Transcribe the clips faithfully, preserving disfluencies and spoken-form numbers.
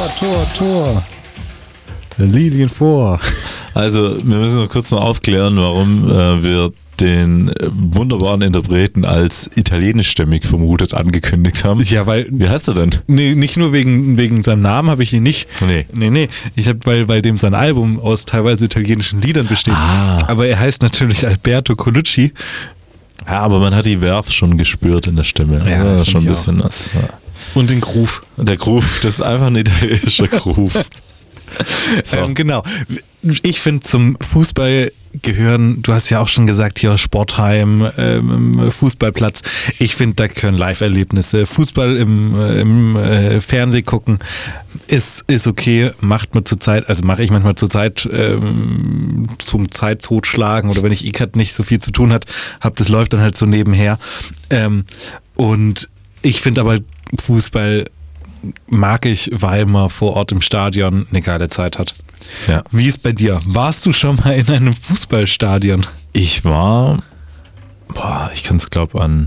Tor, Tor, Tor. Lilien vor. Also, wir müssen noch kurz noch aufklären, warum äh, wir den äh, wunderbaren Interpreten als italienischstämmig vermutet angekündigt haben. Ja, weil. Wie heißt er denn? Nee, nicht nur wegen, wegen seinem Namen habe ich ihn nicht. Nee. Nee, nee. Ich habe, weil, weil dem sein Album aus teilweise italienischen Liedern besteht. Ah. Aber er heißt natürlich Alberto Colucci. Ja, aber man hat die Werf schon gespürt in der Stimme. Ja, also, schon ein ich bisschen was. Ja. Und den Groove. Der Groove, das ist einfach ein italienischer Groove. So. Ähm, genau. Ich finde, zum Fußball gehören, du hast ja auch schon gesagt, hier Sportheim, ähm, Fußballplatz. Ich finde, da gehören Live-Erlebnisse. Fußball im, im äh, Fernsehen gucken ist, ist okay, macht mir zurzeit, also mache ich manchmal zurzeit ähm, zum Zeittotschlagen oder wenn ich eh gerade nicht so viel zu tun hat, hab, das läuft dann halt so nebenher. Ähm, und ich finde aber Fußball mag ich, weil man vor Ort im Stadion eine geile Zeit hat. Ja. Wie ist bei dir? Warst du schon mal in einem Fußballstadion? Ich war, boah, ich kann es glaube an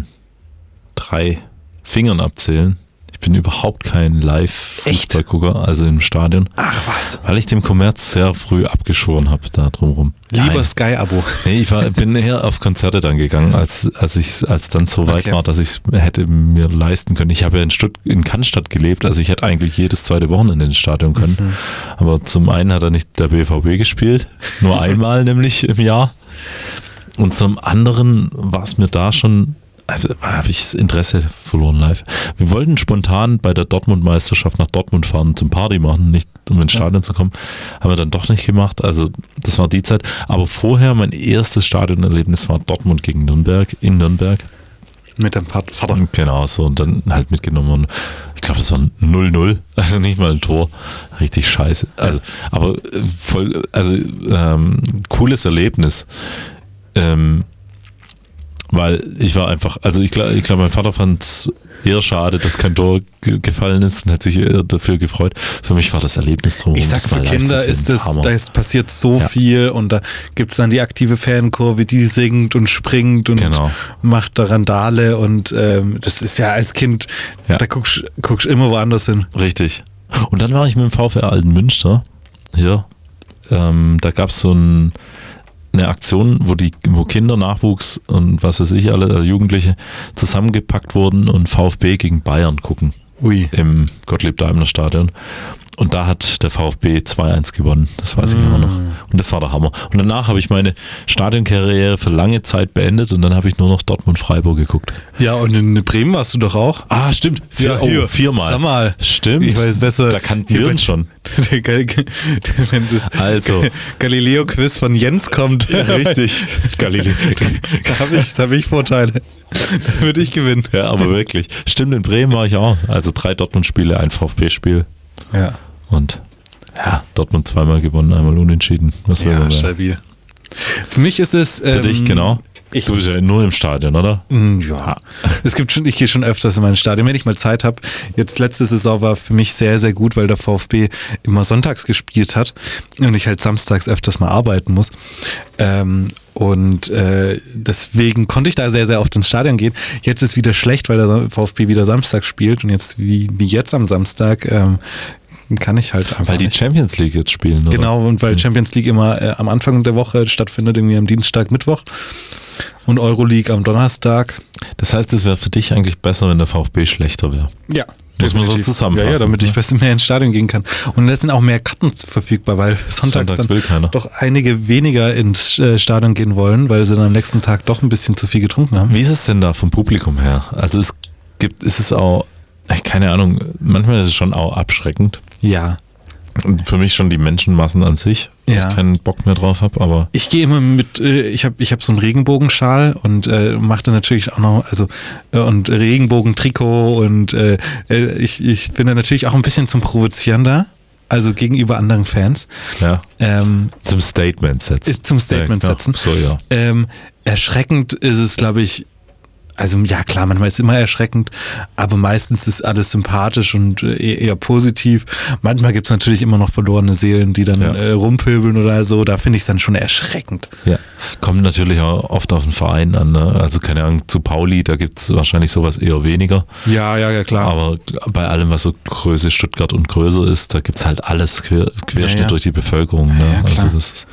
drei Fingern abzählen. Ich bin überhaupt kein Live-Fußballgucker, also im Stadion. Ach was. Weil ich dem Kommerz sehr früh abgeschworen habe, da drumherum. Lieber Nein. Sky-Abo. Nee, ich war, bin eher auf Konzerte dann gegangen, als, als ich als dann so weit Okay. war, dass ich es hätte mir leisten können. Ich habe ja in, Stutt in Cannstatt gelebt, also ich hätte eigentlich jedes zweite Wochenende ins Stadion können. Mhm. Aber zum einen hat er nicht der B V B gespielt, nur einmal nämlich im Jahr. Und zum anderen war es mir da schon, also habe ich das Interesse verloren live. Wir wollten spontan bei der Dortmund-Meisterschaft nach Dortmund fahren zum Party machen, nicht um ins Stadion ja. zu kommen. Haben wir dann doch nicht gemacht. Also das war die Zeit. Aber vorher, mein erstes Stadionerlebnis war Dortmund gegen Nürnberg, in Nürnberg. Mit dem Vater. Genau, so. Und dann halt mitgenommen. Und ich glaube, das war null null. Also nicht mal ein Tor. Richtig scheiße. Also, aber voll, also ähm, cooles Erlebnis. Ähm, Weil ich war einfach, also ich glaube, ich glaub, mein Vater fand es eher schade, dass kein Tor ge- gefallen ist und hat sich eher dafür gefreut. Für mich war das Erlebnis drum. Ich sag, für Kinder ist das, da ist passiert so ja. viel und da gibt es dann die aktive Fankurve, die singt und springt und genau. macht da Randale und ähm, das ist ja als Kind, ja. da guckst du immer woanders hin. Richtig. Und dann war ich mit dem VfR Altenmünster hier. Ähm, da gab es so ein eine Aktion, wo die, wo Kinder, Nachwuchs und was weiß ich, alle Jugendliche zusammengepackt wurden und VfB gegen Bayern gucken. Ui. Im Gottlieb-Daimler-Stadion. Und da hat der VfB zwei eins gewonnen. Das weiß ich mm. immer noch. Und das war der Hammer. Und danach habe ich meine Stadionkarriere für lange Zeit beendet und dann habe ich nur noch Dortmund-Freiburg geguckt. Ja, und in Bremen warst du doch auch. Ah, stimmt. Vier, ja, oh, hier, viermal. Sag mal. Stimmt. Ich weiß besser. Da kannten wir uns schon. Wenn das also. Galileo-Quiz von Jens kommt. Ja, richtig. Galileo. Da habe ich, hab ich Vorteile. Da würde ich gewinnen. Ja, aber wirklich. Stimmt, in Bremen war ich auch. Also drei Dortmund-Spiele, ein VfB-Spiel. Ja. Und ja, Dortmund zweimal gewonnen, einmal unentschieden. Was ja, wir stabil. Für mich ist es... Für ähm, dich, genau. Ich du bist ja nur im Stadion, oder? Ja. Es gibt schon, ich gehe schon öfters in mein Stadion, wenn ich mal Zeit habe. Jetzt letzte Saison war für mich sehr, sehr gut, weil der VfB immer sonntags gespielt hat und ich halt samstags öfters mal arbeiten muss. Ähm, und äh, deswegen konnte ich da sehr, sehr oft ins Stadion gehen. Jetzt ist wieder schlecht, weil der VfB wieder Samstag spielt und jetzt wie, wie jetzt am Samstag ähm, kann ich halt einfach Weil die nicht. Champions League jetzt spielen, oder? Genau, und weil Champions League immer äh, am Anfang der Woche stattfindet, irgendwie am Dienstag, Mittwoch und Euroleague am Donnerstag. Das heißt, es wäre für dich eigentlich besser, wenn der VfB schlechter wäre. Ja. Muss man so zusammenfassen. Ja, ja, damit ich besser mehr ins Stadion gehen kann. Und jetzt sind auch mehr Karten verfügbar, weil sonntags, sonntags will keiner. Doch einige weniger ins Stadion gehen wollen, weil sie dann am nächsten Tag doch ein bisschen zu viel getrunken haben. Wie ist es denn da vom Publikum her? Also es gibt, ist es auch, keine Ahnung, manchmal ist es schon auch abschreckend. Ja. Und für mich schon die Menschenmassen an sich, wo ja. ich keinen Bock mehr drauf habe, aber... Ich gehe immer mit, ich habe ich hab so einen Regenbogenschal und äh, mache dann natürlich auch noch, also äh, und Regenbogentrikot und äh, ich, ich bin dann natürlich auch ein bisschen zum Provozieren da, also gegenüber anderen Fans. Ja, ähm, zum Statement setzen. Ist zum Statement ja, setzen. So, ja. Ähm, erschreckend ist es, glaube ich, Also ja klar, manchmal ist es immer erschreckend, aber meistens ist alles sympathisch und eher, eher positiv. Manchmal gibt es natürlich immer noch verlorene Seelen, die dann ja. äh, rumpöbeln oder so. Da finde ich es dann schon erschreckend. Ja, kommt natürlich auch oft auf den Verein an. Ne? Also keine Ahnung, zu Pauli, da gibt es wahrscheinlich sowas eher weniger. Ja, ja, ja, klar. Aber bei allem, was so Größe Stuttgart und größer ist, da gibt es halt alles quer, Querschnitt ja, ja. durch die Bevölkerung. Ne? Ja, also das ist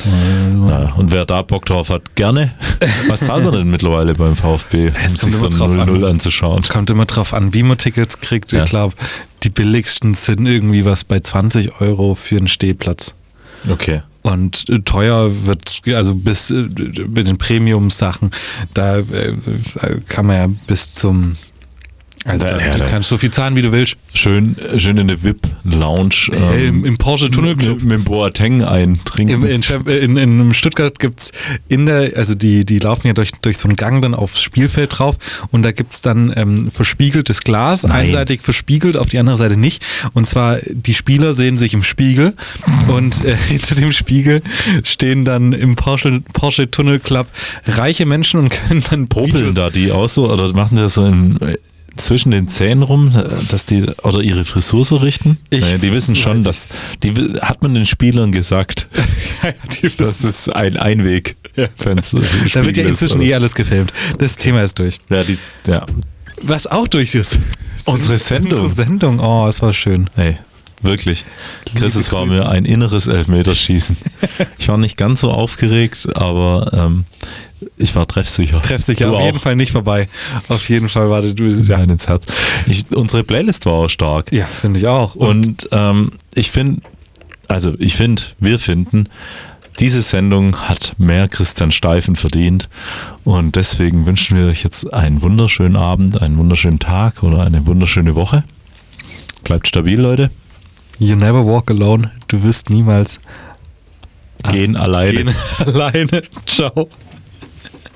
Ja, und wer da Bock drauf hat, gerne. Was zahlt man denn mittlerweile beim VfB, es um sich so null null anzuschauen? Kommt immer drauf an, wie man Tickets kriegt. Ja. Ich glaube, die billigsten sind irgendwie was bei zwanzig Euro für einen Stehplatz. Okay. Und teuer wird, also bis mit den Premium-Sachen, da kann man ja bis zum... Also ja, da, ja, du ja. kannst so viel zahlen, wie du willst. Schön, schön in der V I P-Lounge. Ähm, Im, Im Porsche Tunnelclub. Mit, mit dem Boateng eintrinken. In, in, in, in Stuttgart gibt es in der, also die, die laufen ja durch, durch so einen Gang dann aufs Spielfeld drauf und da gibt es dann ähm, verspiegeltes Glas, Nein. einseitig verspiegelt, auf die andere Seite nicht. Und zwar, die Spieler sehen sich im Spiegel und äh, hinter dem Spiegel stehen dann im Porsche, Porsche Tunnelclub reiche Menschen und können dann popeln da die auch so oder machen das so in... zwischen den Zähnen rum, dass die oder ihre Frisur so richten? Ich naja, die wissen schon, dass die hat man den Spielern gesagt, ja, das ist ein Einweg. Ja. Da wird ja inzwischen ist, eh alles gefilmt. Das Thema ist durch. Ja, die, ja. Was auch durch ist. Unsere Sendung. Unsere Sendung. Oh, es war schön. Hey, wirklich. Chris, es war mir ein inneres Elfmeterschießen. Ich war nicht ganz so aufgeregt, aber ähm, ich war treffsicher. Treffsicher, du auf auch. jeden Fall nicht vorbei. Auf jeden Fall war du ja ins Herz. Ich, unsere Playlist war auch stark. Ja, finde ich auch. Und, Und ähm, ich finde, also ich finde, wir finden, diese Sendung hat mehr Christian Steifen verdient. Und deswegen wünschen wir euch jetzt einen wunderschönen Abend, einen wunderschönen Tag oder eine wunderschöne Woche. Bleibt stabil, Leute. You never walk alone. Du wirst niemals gehen alleine. Gehen alleine. Ciao.